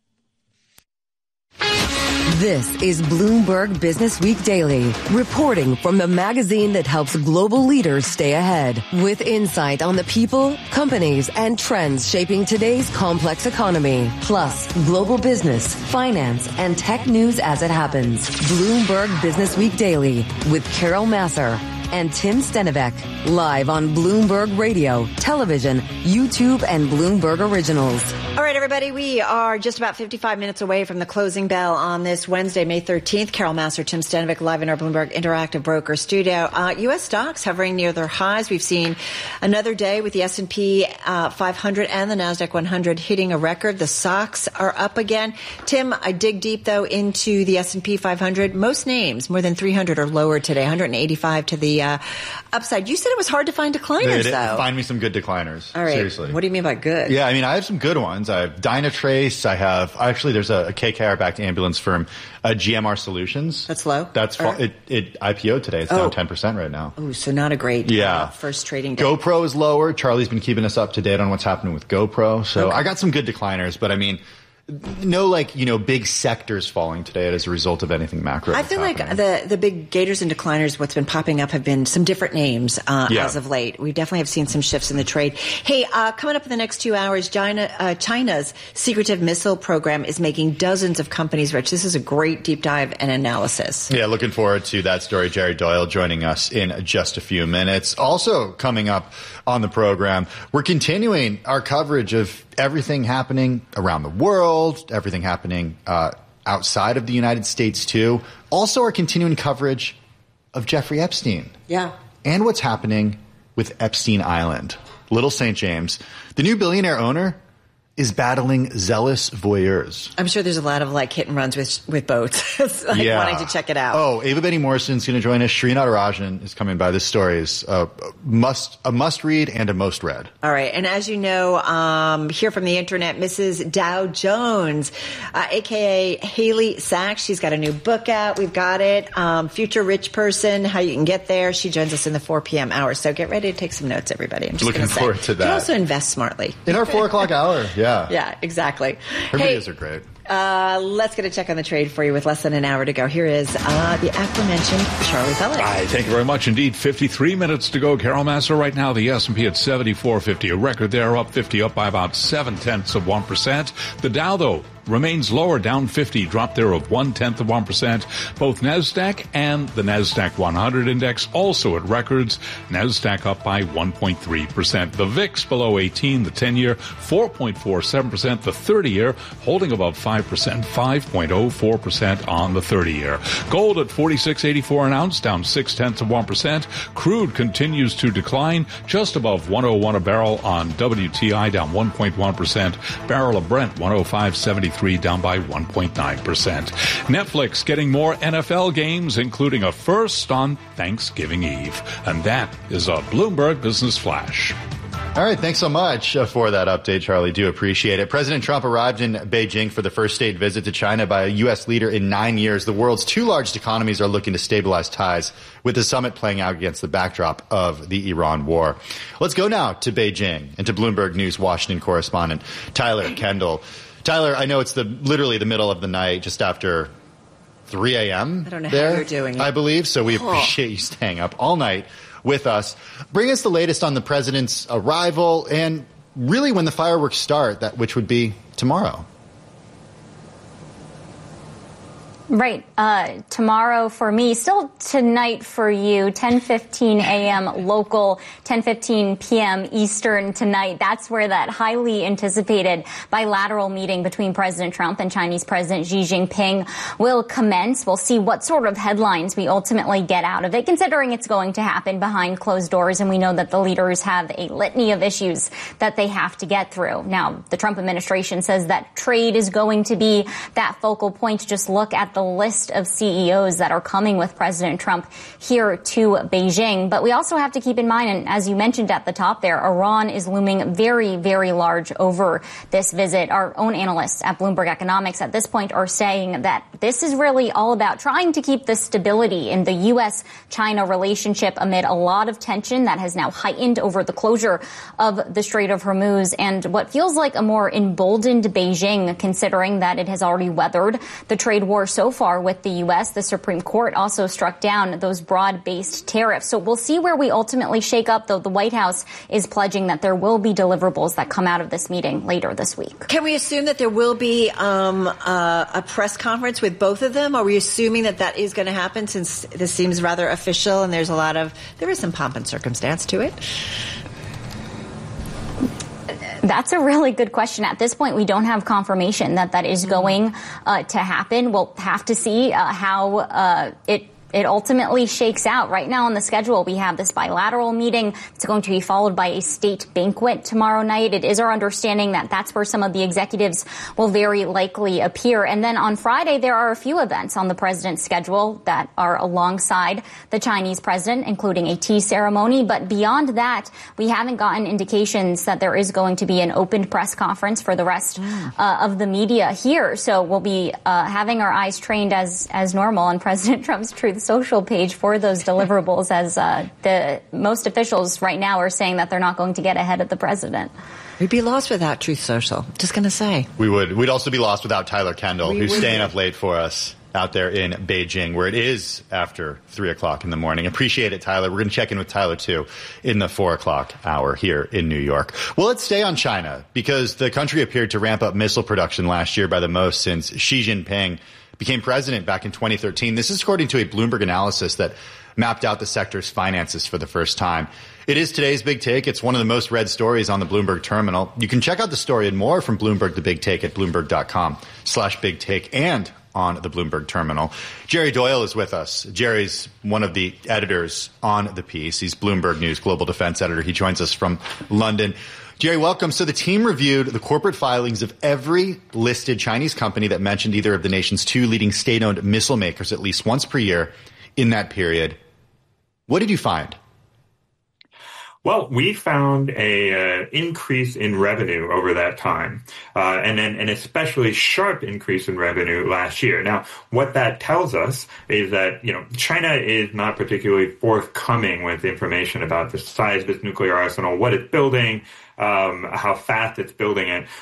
This is Bloomberg Business Week Daily, reporting from the magazine that helps global leaders stay ahead, with insight on the people, companies, and trends shaping today's complex economy, plus global business, finance, and tech news as it happens. Bloomberg Business Week Daily with Carol Massar and Tim Stenivek, live on Bloomberg Radio, television, YouTube, and Bloomberg Originals. All right, everybody, we are just about 55 minutes away from the closing bell on this Wednesday, May 13th. Carol Massar, Tim Stenivek, live in our Bloomberg Interactive Broker studio. U.S. stocks hovering near their highs. We've seen another day with the S&P 500 and the NASDAQ 100 hitting a record. The stocks are up again. Tim, I dig deep, though, into the S&P 500. Most names, more than 300, are lower today, 185 to the upside. You said it was hard to find decliners, though. Find me some good decliners. All right. Seriously. What do you mean by good? Yeah, I mean, I have some good ones. I have Dynatrace. I have, actually, there's a KKR-backed ambulance firm, GMR Solutions. That's low? It IPO'd today. It's down 10% right now. Oh, so not a great first trading day. GoPro is lower. Charlie's been keeping us up to date on what's happening with GoPro. So I got some good decliners, but I mean, no, big sectors falling today as a result of anything macro. I feel like the big gators and decliners, what's been popping up have been some different names as of late. We definitely have seen some shifts in the trade. Hey, coming up in the next 2 hours, China's secretive missile program is making dozens of companies rich. This is a great deep dive and analysis. Yeah, looking forward to that story. Jerry Doyle joining us in just a few minutes. Also coming up on the program, we're continuing our coverage of everything happening around the world, everything happening outside of the United States, too. Also, our continuing coverage of Jeffrey Epstein. Yeah. And what's happening with Epstein Island. Little St. James, the new billionaire owner, is battling zealous voyeurs. I'm sure there's a lot of hit and runs with boats, wanting to check it out. Oh, Ava Betty Morrison's going to join us. Shri Natarajan is coming by. This story is a must read and a most read. All right, and as you know, here from the internet, Mrs. Dow Jones, aka Haley Sachs, she's got a new book out. We've got it, Future Rich Person: How You Can Get There. She joins us in the 4 p.m. hour. So get ready to take some notes, everybody. I'm just looking forward to that. You can also invest smartly in our 4 o'clock hour. Yeah, exactly. Her videos are great. Let's get a check on the trade for you with less than an hour to go. Here is the aforementioned Charlie Pellet. Hi, thank you very much indeed. 53 minutes to go. Carol Massar, right now the S&P at 74.50. A record there, up 50, up by about 0.7%. The Dow, though, remains lower, down 50, drop there of 0.1%. Both NASDAQ and the NASDAQ 100 index also at records. NASDAQ up by 1.3%. The VIX below 18, the 10-year 4.47%. The 30-year holding above 5%, 5.04% on the 30-year. Gold at $46.84 an ounce, down 0.6%. Crude continues to decline, just above 101 a barrel on WTI, down 1.1%. Barrel of Brent, 105.73. Down by 1.9%. Netflix getting more NFL games, including a first on Thanksgiving Eve. And that is a Bloomberg Business Flash. All right, thanks so much for that update, Charlie. Do appreciate it. President Trump arrived in Beijing for the first state visit to China by a U.S. leader in 9 years. The world's two largest economies are looking to stabilize ties, with the summit playing out against the backdrop of the Iran war. Let's go now to Beijing and to Bloomberg News Washington correspondent Tyler Kendall. Tyler, I know it's literally the middle of the night, just after 3 a.m. I don't know there, how you're doing it. I believe, so we appreciate you staying up all night with us. Bring us the latest on the president's arrival and really when the fireworks start, which would be tomorrow. Right. Tomorrow for me, still tonight for you, 10:15 a.m. local, 10:15 p.m. Eastern tonight. That's where that highly anticipated bilateral meeting between President Trump and Chinese President Xi Jinping will commence. We'll see what sort of headlines we ultimately get out of it, considering it's going to happen behind closed doors. And we know that the leaders have a litany of issues that they have to get through. Now, the Trump administration says that trade is going to be that focal point. Just look at the list of CEOs that are coming with President Trump here to Beijing. But we also have to keep in mind, and as you mentioned at the top there, Iran is looming very, very large over this visit. Our own analysts at Bloomberg Economics at this point are saying that this is really all about trying to keep the stability in the U.S.-China relationship amid a lot of tension that has now heightened over the closure of the Strait of Hormuz and what feels like a more emboldened Beijing, considering that it has already weathered the trade war so far with the U.S. The Supreme Court also struck down those broad-based tariffs. So we'll see where we ultimately shake up, though the White House is pledging that there will be deliverables that come out of this meeting later this week. Can we assume that there will be a press conference with both of them? Are we assuming that that is going to happen, since this seems rather official and there is some pomp and circumstance to it? That's a really good question. At this point, we don't have confirmation that is going to happen. We'll have to see how it ultimately shakes out. Right now on the schedule, we have this bilateral meeting. It's going to be followed by a state banquet tomorrow night. It is our understanding that that's where some of the executives will very likely appear. And then on Friday, there are a few events on the president's schedule that are alongside the Chinese president, including a tea ceremony. But beyond that, we haven't gotten indications that there is going to be an open press conference for the rest of the media here. So we'll be having our eyes trained as normal on President Trump's Truth Truth Social page for those deliverables, as the most officials right now are saying that they're not going to get ahead of the president. We'd be lost without Truth Social. Just going to say. We would. We'd also be lost without Tyler Kendall, who's staying up late for us out there in Beijing, where it is after 3 o'clock in the morning. Appreciate it, Tyler. We're going to check in with Tyler, too, in the 4 o'clock hour here in New York. Well, let's stay on China, because the country appeared to ramp up missile production last year by the most since Xi Jinping became president back in 2013. This is according to a Bloomberg analysis that mapped out the sector's finances for the first time. It is today's Big Take. It's one of the most read stories on the Bloomberg terminal. You can check out the story and more from Bloomberg The Big Take at Bloomberg.com/Big Take and on the Bloomberg terminal. Jerry Doyle is with us. Jerry's one of the editors on the piece. He's Bloomberg News Global Defense Editor. He joins us from London. Jerry, welcome. So the team reviewed the corporate filings of every listed Chinese company that mentioned either of the nation's 2 leading state-owned missile makers at least once per year in that period. What did you find? Well, we found a increase in revenue over that time, and then an especially sharp increase in revenue last year. Now, what that tells us is that, China is not particularly forthcoming with information about the size of its nuclear arsenal, what it's building, how fast it's building it.